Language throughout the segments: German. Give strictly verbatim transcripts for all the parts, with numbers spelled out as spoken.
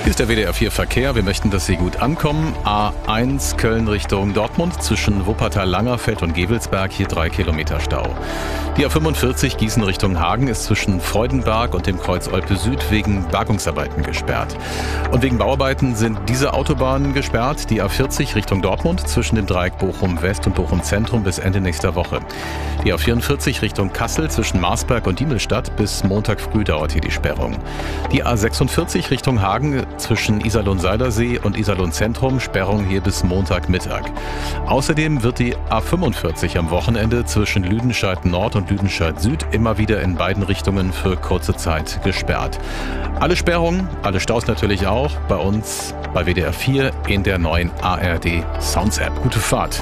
Hier ist der W D R vier Verkehr. Wir möchten, dass Sie gut ankommen. A eins Köln Richtung Dortmund zwischen Wuppertal-Langerfeld und Gevelsberg, hier drei Kilometer Stau. Die A fünfundvierzig Gießen Richtung Hagen ist zwischen Freudenberg und dem Kreuz Olpe Süd wegen Bergungsarbeiten gesperrt. Und wegen Bauarbeiten sind diese Autobahnen gesperrt. Die A vierzig Richtung Dortmund zwischen dem Dreieck Bochum West und Bochum Zentrum bis Ende nächster Woche. Die A vierundvierzig Richtung Kassel zwischen Marsberg und Diemelstadt bis Montag früh dauert hier die Sperrung. Die A sechsundvierzig Richtung Hagen zwischen Iserlohn-Seilersee und Iserlohn-Zentrum, Sperrung hier bis Montagmittag. Außerdem wird die A fünfundvierzig am Wochenende zwischen Lüdenscheid Nord und Lüdenscheid Süd immer wieder in beiden Richtungen für kurze Zeit gesperrt. Alle Sperrungen, alle Staus natürlich auch bei uns bei W D R vier in der neuen A R D Sounds App. Gute Fahrt.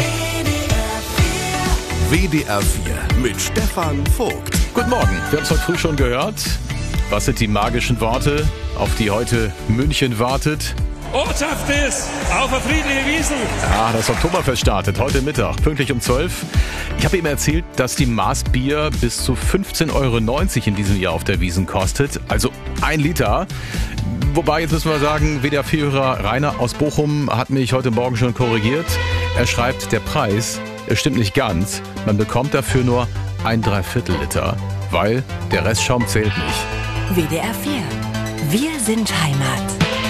W D R vier mit Stefan Vogt. Guten Morgen, wir haben es heute früh schon gehört. Was sind die magischen Worte, auf die heute München wartet? Ortschaft ist auf der friedliche Wiesn. Ja, das Oktoberfest startet heute Mittag, pünktlich um zwölf. Ich habe ihm erzählt, dass die Maßbier bis zu fünfzehn Euro neunzig in diesem Jahr auf der Wiesn kostet. Also ein Liter. Wobei, jetzt müssen wir sagen, W D R vier-Hörer Rainer aus Bochum hat mich heute Morgen schon korrigiert. Er schreibt, der Preis stimmt nicht ganz. Man bekommt dafür nur ein Dreiviertel Liter, weil der Restschaum zählt nicht. W D R vier. Wir sind Heimat.